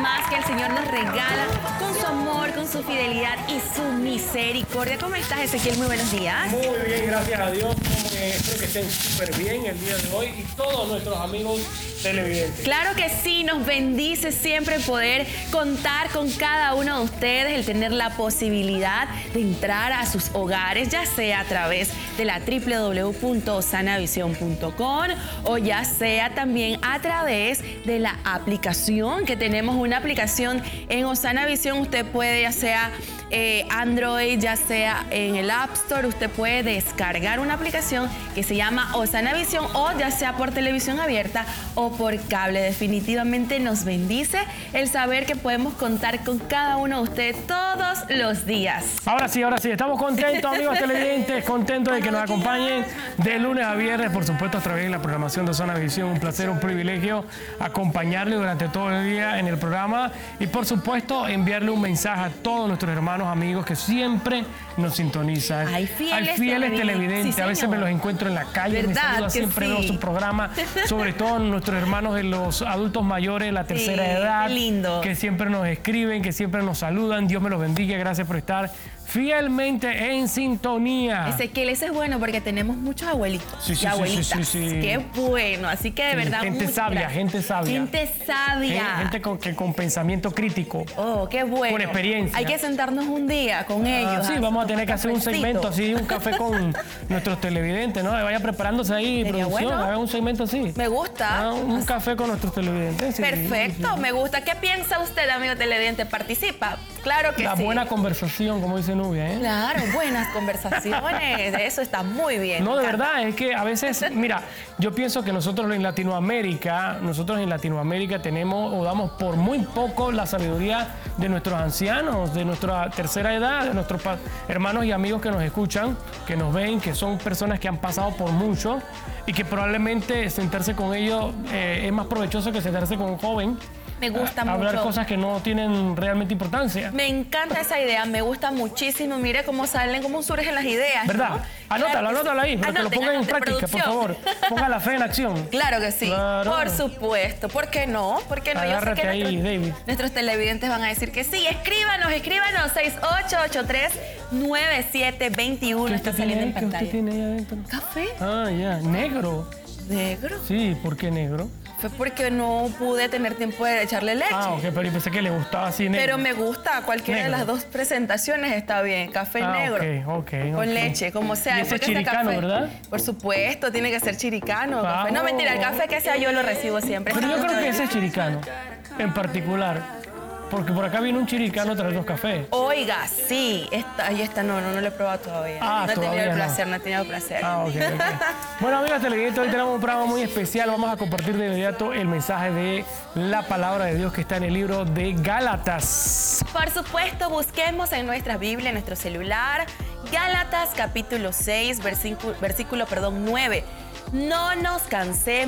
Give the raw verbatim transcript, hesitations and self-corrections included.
más que el Señor nos regala con su amor, con su fidelidad y su misericordia. ¿Cómo estás, Ezequiel? Muy buenos días. Muy bien, gracias a Dios. Como que espero que estén súper bien el día de hoy y todos nuestros amigos televidentes. Claro que sí, nos bendice siempre poder contar con cada uno de ustedes, el tener la posibilidad de entrar a sus hogares, ya sea a través de la doble u doble u doble u punto osanavision punto com o ya sea también a través de la aplicación, que tenemos una aplicación en Osana Visión. Usted puede, ya sea eh, Android, ya sea en el App Store, usted puede descargar una aplicación que se llama Osana Visión, o ya sea por televisión abierta o por cable. Definitivamente nos bendice el saber que podemos contar con cada uno de ustedes todos los días. Ahora sí, ahora sí, estamos contentos, amigos televidentes, contentos de que nos acompañen de lunes a viernes, por supuesto, a través de la programación de Osana Visión. Un placer, un privilegio acompañarle durante todo el día en el programa y, por supuesto, enviarle un mensaje a todos nuestros hermanos, amigos que siempre nos sintonizan. Hay fieles, Hay fieles televidentes, sí, a veces me los encuentro en la calle, me saludan, siempre sí. veo su programa, sobre todo nuestros hermanos de los adultos mayores, la tercera Sí, edad, lindo. que siempre nos escriben, que siempre nos saludan. Dios me los bendiga, gracias por estar fielmente en sintonía. Ezequiel, eso es bueno porque tenemos muchos abuelitos Sí, sí, y sí, abuelitas. sí, sí, sí. Qué bueno, así que de Sí, verdad gente muchas sabia, gracias. gente sabia. Gente sabia. Gen- Gente con, que, con pensamiento crítico. Oh, qué bueno. Con experiencia. Hay que sentarnos un día con ellos. Ah, sí, a vamos a tener que tomar hacer un cafecito. segmento así, un café con nuestros televidentes, ¿no? Vaya preparándose ahí, Sería producción, bueno. haga un segmento así. Me gusta. Ah, un café con nuestros televidentes. Sí, Perfecto, sí, sí. me gusta. ¿Qué piensa usted, amigo televidente? ¿Participa? Claro que La sí. buena conversación, como dice Nubia, ¿eh? Claro, buenas conversaciones. Eso está muy bien. No, me de encanta. verdad, es que a veces, mira, yo pienso que nosotros en Latinoamérica, nosotros en Latinoamérica tenemos o damos por muy poco la sabiduría de nuestros ancianos, de nuestra tercera edad, de nuestros pa- hermanos y amigos que nos escuchan, que nos ven, que son personas que han pasado por mucho y que probablemente sentarse con ellos eh, es más provechoso que sentarse con un joven. Me gusta a, mucho. Hablar cosas que no tienen realmente importancia. Me encanta esa idea, me gusta muchísimo. Mire cómo salen, cómo surgen las ideas, ¿Verdad? ¿no? Anótalo, Claro que sí. anótalo ahí, pero que lo Anoten, pongan en anoten, práctica, por producción. favor. Ponga la fe en acción. Claro que sí, Claro. por supuesto. ¿Por qué no? ¿Por qué no? Yo sé Agárrate que ahí, nuestros, David. nuestros televidentes van a decir que sí. Escríbanos, escríbanos. seis ocho ocho tres, nueve siete dos uno. ¿Qué Está usted tiene saliendo ahí? en ¿Qué usted pantalla. tiene ahí adentro? ¿Café? Ah, ya. ¿Negro? ¿Negro? Sí, ¿por qué negro? Fue porque no pude tener tiempo de echarle leche. Ah, ok, pero yo pensé que le gustaba así negro. Pero me gusta, cualquiera Negro. de las dos presentaciones está bien. Café Ah, negro. ok, ok, Con ok. leche, como sea. Y ese porque este chiricano, café- ¿verdad? Por supuesto, tiene que ser chiricano. Ah, Café. No, mentira, el café que sea yo lo recibo siempre. Pero yo creo que ese es chiricano, en particular. Porque por acá vino un chiricano a traer los cafés. Oiga, sí. Esta, ahí está, no, no, no lo he probado todavía. Ah, no he tenido todavía el no. placer, no he tenido el placer. Ah, ok, ok. Bueno, amigas televidentes, hoy tenemos un programa muy especial. Vamos a compartir de inmediato el mensaje de la palabra de Dios que está en el libro de Gálatas. Por supuesto, busquemos en nuestra Biblia, en nuestro celular, Gálatas capítulo seis, versículo, versículo perdón, nueve. No nos cansemos